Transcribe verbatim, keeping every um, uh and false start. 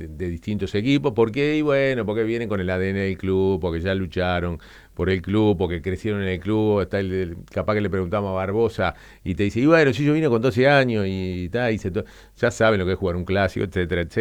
de, de distintos equipos. ¿Por qué? Y bueno, porque vienen con el A D N del club, porque ya lucharon por el club, porque crecieron en el club. Está el, el- capaz que le preguntamos a Barbosa y te dice, y bueno, si yo vine con doce años y, ta, hice to- ya saben lo que es jugar un clásico, etcétera, etcétera.